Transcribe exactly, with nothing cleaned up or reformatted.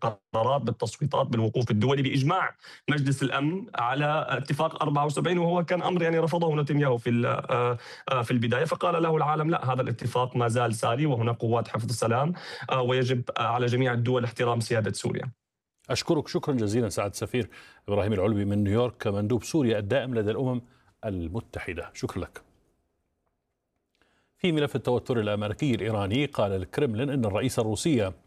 بالقرارات، بالتصويتات، بالوقوف الدولي، بإجماع مجلس الأمن على اتفاق أربعة وسبعين، وهو كان أمر يعني رفضه نتنياهو في آه، آه، في البداية، فقال له العالم لا، هذا الاتفاق ما زال ساري وهناك قوات حفظ السلام، آه، ويجب على جميع الدول احترام سيادة سوريا. أشكرك شكرا جزيلا سعادة السفير إبراهيم العلبي من نيويورك، مندوب سوريا الدائم لدى الأمم المتحدة. شكرا لك. في ملف التوتر الأمريكي الإيراني، قال الكرملين أن الرئيس الروسي